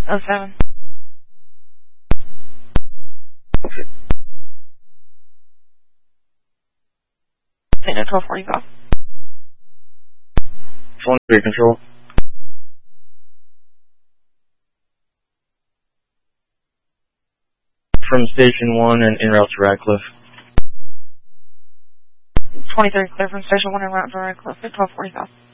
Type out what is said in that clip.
07. Okay. St. 1245. 23 control. From Station 1 and en route to Radcliffe. 23 clear from Station 1 and route to Radcliffe at 1245.